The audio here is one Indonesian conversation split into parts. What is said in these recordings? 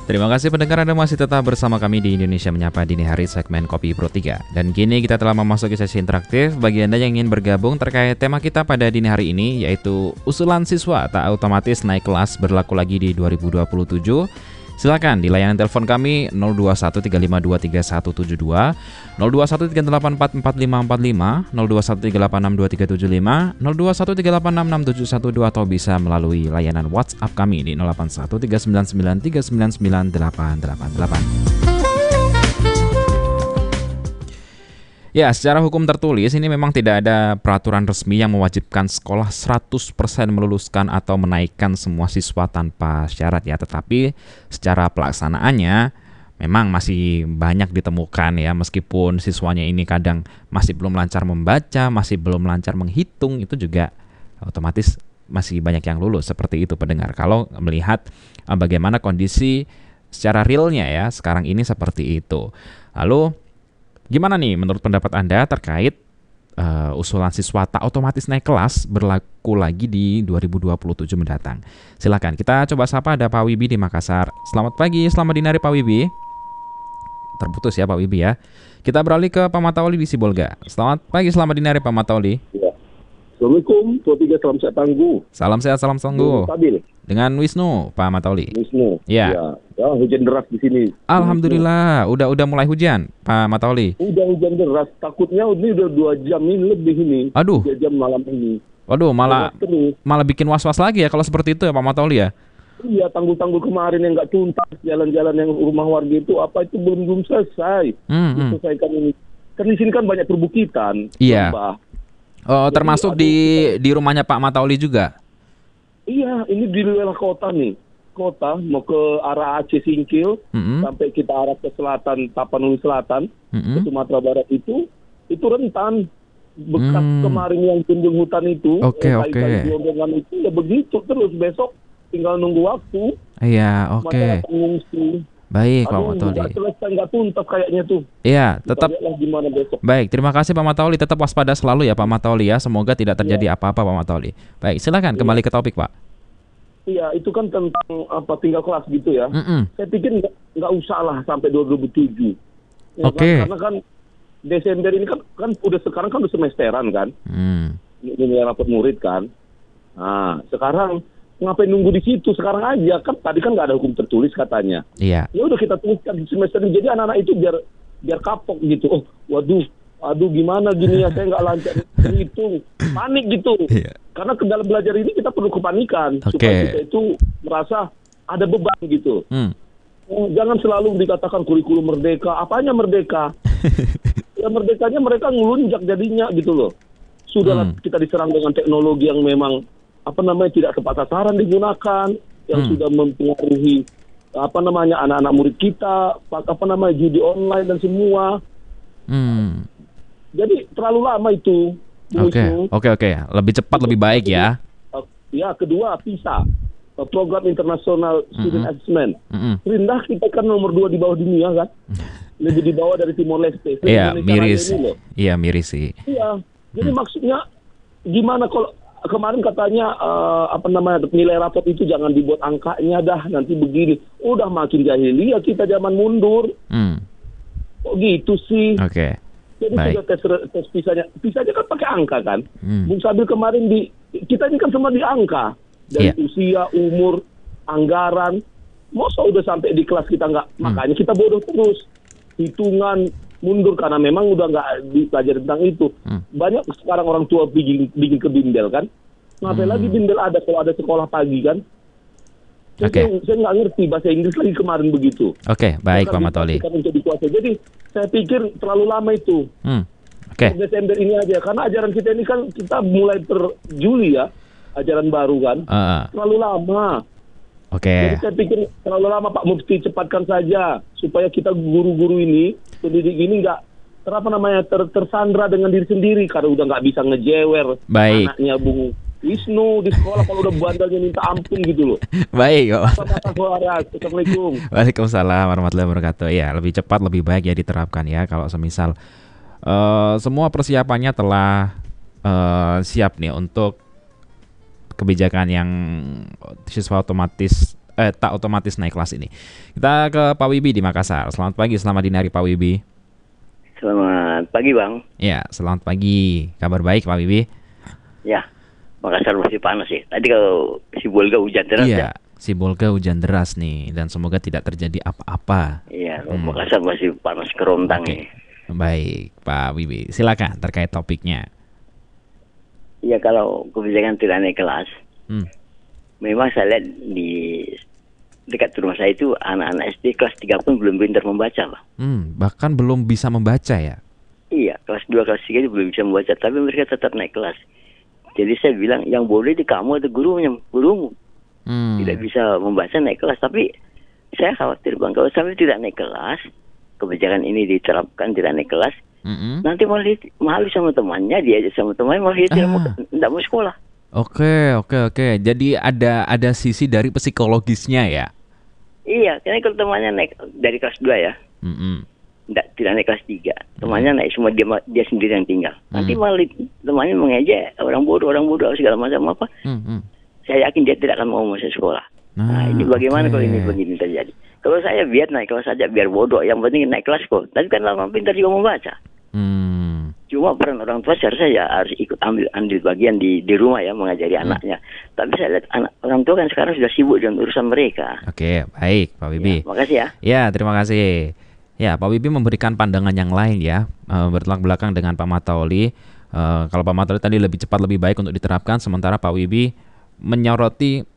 Terima kasih pendengar, Anda masih tetap bersama kami di Indonesia Menyapa Dini Hari segmen Kopi Pro 3. Dan kini kita telah memasuki sesi interaktif bagi Anda yang ingin bergabung terkait tema kita pada dini hari ini, yaitu usulan siswa tak otomatis naik kelas berlaku lagi di 2027. Silakan di layanan telepon kami 0213523172, 0213844545, 0213862375, 0213866712 atau bisa melalui layanan WhatsApp kami di 081399399888. Ya, secara hukum tertulis ini memang tidak ada peraturan resmi yang mewajibkan sekolah 100% meluluskan atau menaikkan semua siswa tanpa syarat ya. Tetapi secara pelaksanaannya memang masih banyak ditemukan ya, meskipun siswanya ini kadang masih belum lancar membaca, masih belum lancar menghitung, itu juga otomatis masih banyak yang lulus seperti itu pendengar. Kalau melihat bagaimana kondisi secara realnya ya, sekarang ini seperti itu. Lalu gimana nih menurut pendapat Anda terkait usulan siswa tak otomatis naik kelas berlaku lagi di 2027 mendatang? Silakan kita coba sapa, ada Pak Wibi di Makassar. Selamat pagi, selamat dini hari Pak Wibi. Terputus ya Pak Wibi ya. Kita beralih ke Pak Matauli di Sibolga. Selamat pagi, selamat dini hari Pak Matauli. Ya. Assalamualaikum, Pro 3, salam sehat tangguh. Salam sehat, salam tangguh. Stabil. Dengan Wisnu, Pak Matauli. Wisnu. Ya. Ya, hujan deras di sini. Alhamdulillah, udah mulai hujan, Pak Matauli. Udah hujan deras, takutnya ini udah 2 jam ini lebih ini. Aduh. 3 jam malam ini. Waduh, malah bikin was-was lagi ya kalau seperti itu ya Pak Matauli ya. Iya, tanggul-tanggul kemarin yang nggak tuntas, jalan-jalan yang rumah warga itu belum selesai. Diselesaikan ini. Kan di sini kan banyak perbukitan. Iya. Lembah. Oh, termasuk di rumahnya Pak Matauli juga. Iya, ini di wilayah kota nih. Kota mau ke arah Aceh Singkil sampai kita arah ke selatan Tapanuli Selatan ke Sumatera Barat itu rentan bekas kemarin yang kunjung hutan itu. Oke. Gelondongan itu ya begitu terus, besok tinggal nunggu waktu. Iya, oke. Masyarakat mengungsi. Baik Pak Matauli. Nggak selesai, nggak tuntas kayaknya tuh. Iya, tetap. Gimana besok. Baik, terima kasih Pak Matauli. Tetap waspada selalu ya Pak Matauli ya. Semoga tidak terjadi apa-apa Pak Matauli. Baik, silakan kembali ke topik Pak. Iya, itu kan tentang tinggal kelas gitu ya. Saya pikir nggak usah lah sampai 2007. Ya, Oke. Karena kan Desember ini kan sekarang kan udah semesteran kan. Ini rapot murid kan. Nah, sekarang ngapain nunggu di situ? Sekarang aja kan, tadi kan nggak ada hukum tertulis katanya. Iya. Ya udah kita tuliskan di semester ini. Jadi anak-anak itu biar kapok gitu. Oh, waduh gimana gini ya, saya nggak lancar itu, panik gitu. Iya. Karena ke dalam belajar ini kita perlu kepanikan supaya kita itu merasa ada beban gitu. Jangan selalu dikatakan kurikulum merdeka. Apanya merdeka? Ya merdekanya mereka ngelunjak jadinya gitu loh. Sudahlah kita diserang dengan teknologi yang memang tidak tepat sasaran digunakan, yang sudah mempengaruhi anak-anak murid kita, judi online dan semua. Jadi terlalu lama itu. Oke. Lebih cepat lebih baik ya. Ya, kedua PISA, Program Internasional Student Assessment. Rendah kita kan nomor 2 di bawah dunia kan. Lebih di bawah dari Timor Leste. Iya, miris. Iya, miris sih. Iya. Jadi maksudnya gimana kalau kemarin katanya nilai rapot itu jangan dibuat angkanya dah, nanti begini. Udah makin jahiliyah kita, zaman mundur. Kok gitu sih? Oke. Jadi sudah tes pisanya kan pakai angka kan. Bung Sabil kemarin kita ini kan semua di angka. Dari usia, umur, anggaran. Masa udah sampai di kelas kita nggak, makanya kita bodoh terus. Hitungan mundur karena memang udah nggak dipelajari tentang itu. Banyak sekarang orang tua bikin ke bimbel kan. Ngapain lagi bimbel ada kalau ada sekolah pagi kan? Saya nggak ngerti bahasa Inggris lagi kemarin begitu. Oke, baik Pak Matauli. Jadi saya pikir terlalu lama itu. Desember ini aja, karena ajaran kita ini kan kita mulai per Juli ya, ajaran baru kan. Terlalu lama. Jadi saya pikir terlalu lama Pak Mufti, cepatkan saja supaya kita guru-guru ini, pendidik ini nggak tersandra dengan diri sendiri karena udah nggak bisa ngejewer anaknya Bung Wisnu di sekolah kalau udah bandelnya minta ampun gitu loh. Baik kok. Assalamualaikum. Waalaikumsalam warahmatullahi wabarakatuh. Ya, lebih cepat lebih baik ya diterapkan ya. Kalau semisal semua persiapannya telah siap nih untuk kebijakan yang siswa otomatis tak otomatis naik kelas ini. Kita ke Pak Wibi di Makassar. Selamat pagi, selamat dini hari Pak Wibi. Selamat pagi Bang. Ya, selamat pagi. Kabar baik Pak Wibi? Ya, Makassar masih panas sih. Tadi kalau Sibolga hujan deras ya. Sibolga hujan deras nih, dan semoga tidak terjadi apa-apa. Iya, Makassar masih panas kerontang nih. Baik, Pak Wibi, silakan terkait topiknya. Iya, kalau kebijakan tidak naik kelas, memang saya lihat di dekat rumah saya itu anak-anak SD kelas 3 pun belum pintar membaca, Pak. Bahkan belum bisa membaca ya? Iya, kelas 2, kelas 3 itu belum bisa membaca, tapi mereka tetap naik kelas. Jadi saya bilang, yang boleh di kamu atau gurumu. Tidak bisa membaca naik kelas. Tapi saya khawatir Bang, kalau sampai tidak naik kelas, kebijakan ini diterapkan tidak naik kelas, nanti malu sama temannya, diajak sama temannya, malah dia tidak mau sekolah. Oke. Jadi ada sisi dari psikologisnya ya? Iya, karena kalau temannya naik dari kelas 2 ya, tidak naik kelas 3, temannya naik semua, dia sendiri yang tinggal. Nanti malah temannya mengejek orang bodoh segala macam apa. Saya yakin dia tidak akan mau masuk sekolah. Nah, ini bagaimana kalau ini begini terjadi? Kalau saya biar naik kelas saja, biar bodoh, yang penting naik kelas kok. Tapi kan lama pintar juga membaca. Cuma peran orang tua seharusnya ya harus ikut ambil bagian di rumah ya, mengajari anaknya. Tapi saya lihat orang tua kan sekarang sudah sibuk dengan urusan mereka. Oke, baik Pak Wibi. Ya, makasih ya. Ya, terima kasih. Ya, Pak Wibi memberikan pandangan yang lain ya, bertolak belakang dengan Pak Matauli. Kalau Pak Matauli tadi lebih cepat lebih baik untuk diterapkan, sementara Pak Wibi menyoroti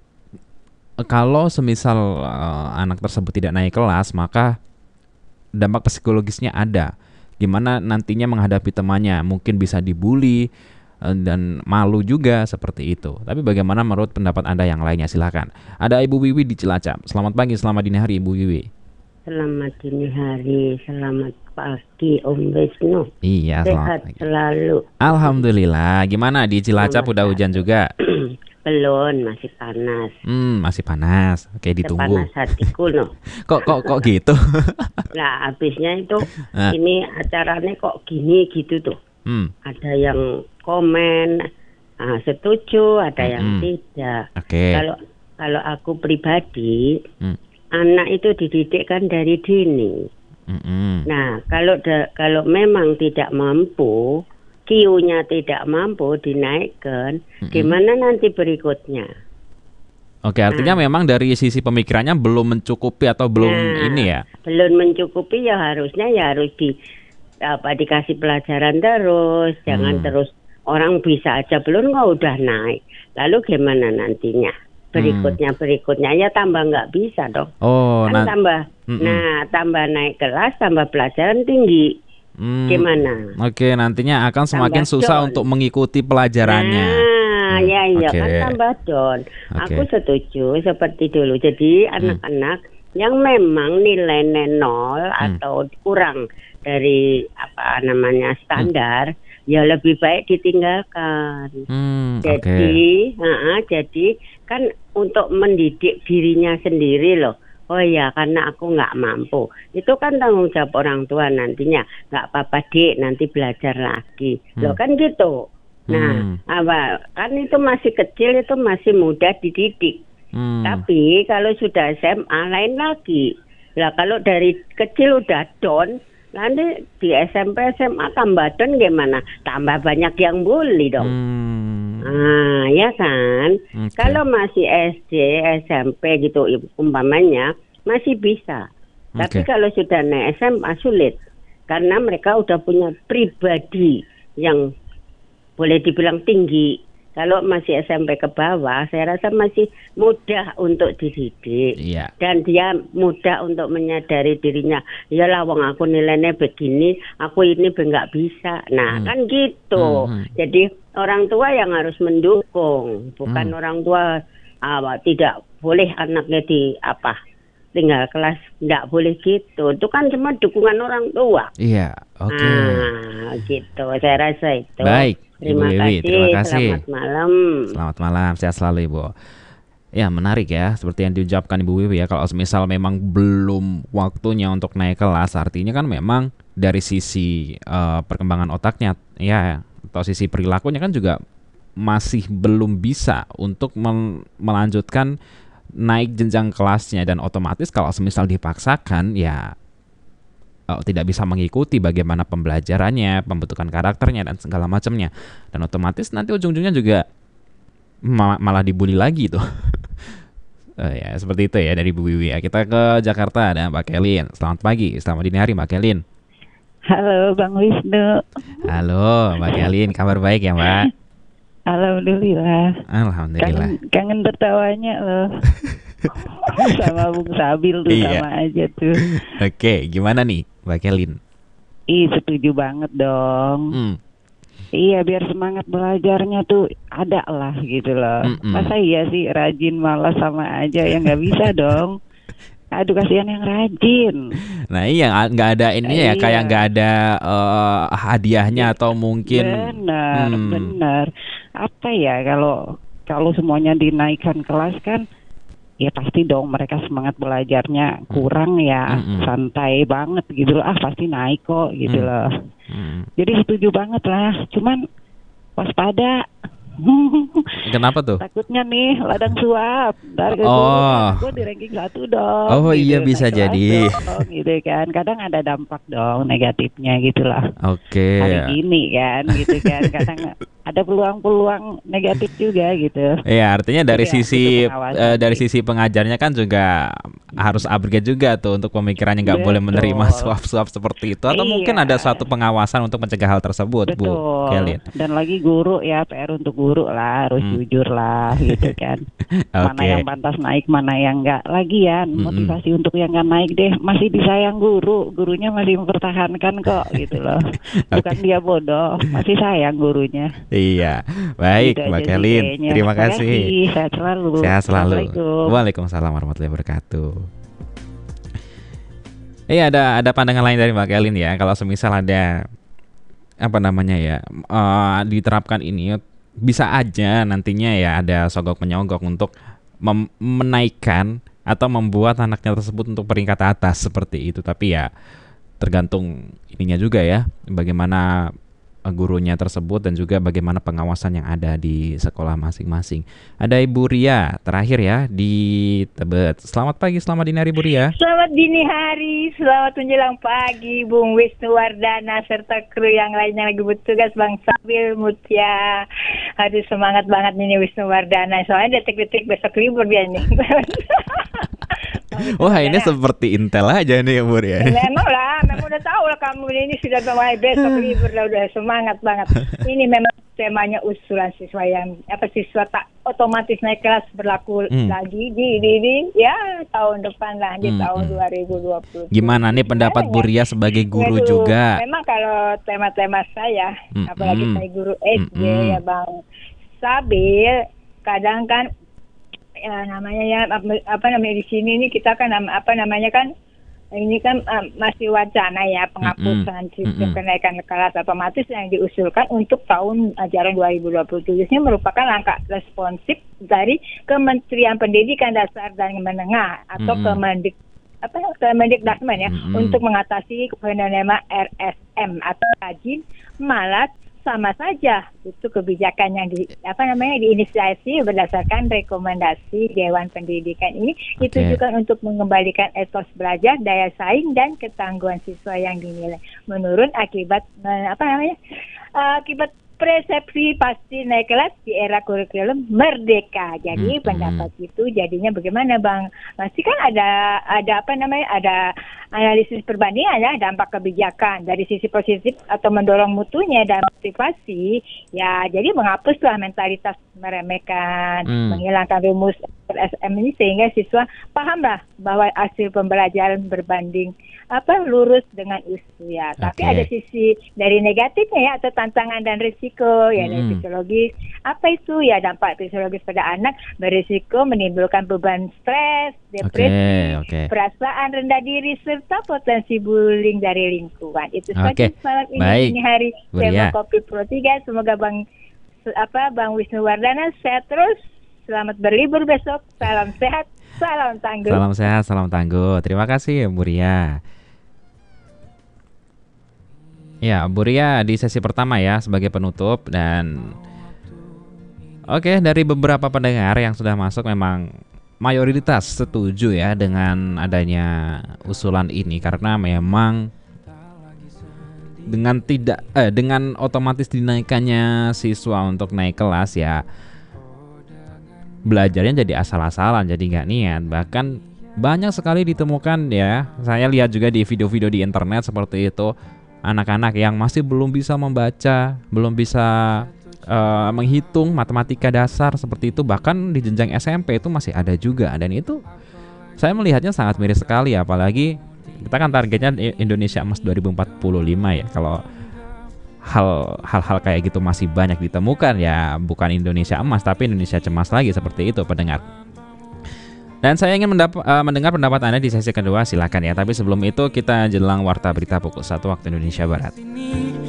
kalau semisal anak tersebut tidak naik kelas, maka dampak psikologisnya ada. Gimana nantinya menghadapi temannya, mungkin bisa dibully dan malu juga seperti itu. Tapi bagaimana menurut pendapat Anda yang lainnya? Silakan. Ada Ibu Wiwi di Cilacap. Selamat pagi, selamat dini hari Ibu Wiwi. Selamat dini hari, selamat pagi Om Wisnu. Iya, sehat pagi. Selalu. Alhamdulillah. Gimana di Cilacap udah hujan juga? Belum, masih panas. Masih panas. Oke, ditunggu. Panas hatiku no. Kok gitu? Nah, habisnya itu ini acaranya kok gini gitu tuh. Ada yang komen, setuju, ada yang tidak. Oke. Kalau aku pribadi, anak itu dididik kan dari dini. Nah, kalau memang tidak mampu, Q-nya tidak mampu dinaikkan, gimana nanti berikutnya? Oke, artinya memang dari sisi pemikirannya belum mencukupi atau belum ini ya? Belum mencukupi ya harus dikasih pelajaran terus, jangan terus orang bisa aja belum kok udah naik. Lalu gimana nantinya? Berikutnya ya tambah nggak bisa dong. Kan tambah naik kelas, tambah pelajaran tinggi. Gimana? Oke, nantinya akan semakin susah untuk mengikuti pelajarannya. Kan tambah down. Aku setuju seperti dulu. Jadi anak-anak yang memang nilainya 0 atau kurang dari standar, ya lebih baik ditinggalkan. Jadi kan untuk mendidik dirinya sendiri loh. Oh ya, karena aku nggak mampu. Itu kan tanggung jawab orang tua nantinya. Nggak apa-apa Dik, nanti belajar lagi. Loh kan gitu. Nah, kan itu masih kecil, itu masih mudah dididik. Tapi kalau sudah SMA lain lagi. Lah kalau dari kecil udah down, nanti di SMP SMA tambah down gimana? Tambah banyak yang bully dong. Ya kan. Kalau masih SD, SMP gitu umpamanya masih bisa. Tapi kalau sudah naik SMA sulit. Karena mereka udah punya pribadi yang boleh dibilang tinggi. Kalau masih SMP ke bawah, saya rasa masih mudah untuk dididik. Dan dia mudah untuk menyadari dirinya. Yalah, wong aku nilainya begini, aku ini nggak bisa. Nah, kan gitu. Jadi orang tua yang harus mendukung, bukan orang tua tidak boleh anaknya tinggal kelas, nggak boleh gitu. Itu kan cuma dukungan orang tua. Iya, oke. Gitu. Saya rasa itu. Baik. Terima Ibu Wiwi, terima kasih. Selamat malam. Selamat malam, sehat selalu Ibu. Ya, menarik ya, seperti yang diucapkan Ibu Wiwi ya. Kalau misal memang belum waktunya untuk naik kelas, artinya kan memang dari sisi perkembangan otaknya ya, atau sisi perilakunya kan juga masih belum bisa untuk melanjutkan naik jenjang kelasnya, dan otomatis kalau semisal dipaksakan ya tidak bisa mengikuti bagaimana pembelajarannya, pembentukan karakternya dan segala macamnya, dan otomatis nanti ujung-ujungnya juga malah dibully lagi tuh. Ya seperti itu ya dari Bu Wiwi. Kita ke Jakarta, ada Mbak Kelin. Selamat pagi, selamat dini hari Mbak Kelin. Halo Bang Wisnu. Halo Mbak Kelin, kabar baik ya Mbak? Alhamdulillah. Alhamdulillah. Kangen tertawanya loh. Sama Bung Sabil tuh sama aja tuh. Oke, gimana nih Mbak Kelin? Setuju banget dong. Iya, biar semangat belajarnya tuh ada lah gitu loh. Masa iya sih rajin malas sama aja, ya nggak bisa dong. Aduh, kasihan yang rajin. Nah iya, nggak ada ini ya, kayak nggak ada hadiahnya atau mungkin. Benar. Apa ya, kalau semuanya dinaikkan kelas kan, ya pasti dong mereka semangat belajarnya kurang ya, santai banget gitu loh. Pasti naik kok gitu loh. Jadi setuju banget lah, cuman waspada. Kenapa tuh? Takutnya nih ladang suap. Ntar gue di ranking 1 dong. Oh gitu, iya bisa jadi dong, gitu kan. Kadang ada dampak dong negatifnya gitu lah. Oke. Hari ini kan gitu kan. Kadang ada peluang-peluang negatif juga gitu. Iya, artinya dari ya, dari sisi pengajarnya kan juga harus upgrade juga tuh untuk pemikirannya, nggak boleh menerima suap-suap seperti itu, atau mungkin ada suatu pengawasan untuk mencegah hal tersebut. Betul. Bu Kelin. Dan lagi guru ya, PR untuk guru lah, harus jujur lah gitu kan. Mana yang pantas naik, mana yang enggak. Lagian motivasi untuk yang enggak naik deh masih disayang gurunya masih mempertahankan kok gitu loh. Bukan dia bodoh, masih sayang gurunya. Iya, baik gitu Mbak Kelin. Terima kasih. Sehat selalu. Sehat selalu. Waalaikumsalam warahmatullahi wabarakatuh. Ada pandangan lain dari Mbak Kelin ya. Kalau semisal ada diterapkan ini, bisa aja nantinya ya ada sogok menyogok untuk menaikkan atau membuat anaknya tersebut untuk peringkat atas seperti itu. Tapi ya tergantung ininya juga ya, bagaimana gurunya tersebut dan juga bagaimana pengawasan yang ada di sekolah masing-masing. Ada Ibu Ria terakhir ya di Tebet. Selamat pagi, selamat dini hari Bu Ria. Selamat dini hari, selamat menjelang pagi Bung Wisnu Wardana serta kru yang lainnya lagi bertugas, Bang Sabil, Mutia. Aduh semangat banget nih Wisnu Wardana, soalnya detik-detik besok libur dia nih. Wah ini seperti Intel aja nih Bu Ria. Memang udah tahu lah kamu ini sudah mulai besok libur lah, udah semangat banget. Ini memang temanya usulan siswa yang siswa tak otomatis naik kelas berlaku lagi di tahun depan lah, di tahun 2020. Gimana nih pendapat Bu Ria sebagai guru juga? Memang kalau tema-tema saya, apalagi saya guru SD ya Bang Sabil, kadang kan di sini nih kita kan ini kan masih wacana ya penghapusan sistem kenaikan kelas otomatis yang diusulkan untuk tahun ajaran 2027 ini merupakan langkah responsif dari Kementerian Pendidikan Dasar dan Menengah atau Kemendikbudristek ya untuk mengatasi fenomena RSM atau rajin malas sama saja. Itu kebijakan yang diinisiasi berdasarkan rekomendasi Dewan Pendidikan ini ditujukan untuk mengembalikan etos belajar, daya saing dan ketangguhan siswa yang dinilai menurun akibat persepsi pasti naik kelas di era kurikulum merdeka. Jadi pendapat itu jadinya bagaimana Bang? Masih kan ada analisis perbandingan ya, dampak kebijakan dari sisi positif atau mendorong mutunya dan motivasi. Ya, jadi menghapuslah mentalitas meremehkan, menghilangkan rumus SM ini sehingga siswa pahamlah bahwa hasil pembelajaran berbanding lurus dengan usia. Tapi ada sisi dari negatifnya ya, atau tantangan dan risiko ya, dari fisiologis. Apa itu ya dampak fisiologis pada anak? Berisiko menimbulkan beban stres, depresi, perasaan rendah diri serta potensi bullying dari lingkungan. Itu saja malam ini hari tema Kopi Pro 3. Semoga Bang Wisnu Wardana sehat terus. Selamat berlibur besok. Salam sehat, salam tangguh. Salam sehat, salam tangguh. Terima kasih Bu Ria. Ya, Bu Ria di sesi pertama ya sebagai penutup. Dan dari beberapa pendengar yang sudah masuk memang mayoritas setuju ya dengan adanya usulan ini, karena memang dengan otomatis dinaikannya siswa untuk naik kelas ya, belajarnya jadi asal-asalan, jadi nggak niat. Bahkan banyak sekali ditemukan ya, saya lihat juga di video-video di internet seperti itu, anak-anak yang masih belum bisa membaca, belum bisa menghitung matematika dasar seperti itu, bahkan di jenjang SMP itu masih ada juga. Dan itu saya melihatnya sangat miris sekali, apalagi kita kan targetnya Indonesia Emas 2045 ya. Kalau hal-hal kayak gitu masih banyak ditemukan ya, bukan Indonesia Emas tapi Indonesia Cemas lagi, seperti itu pendengar. Dan saya ingin mendengar pendapat Anda di sesi kedua, silakan ya. Tapi sebelum itu kita jelang warta berita pukul 1 waktu Indonesia Barat.